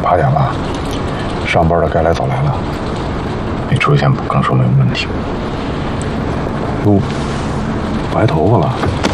8点了，上班的该来早来了。没出现不更说明问题。哟，白头发了。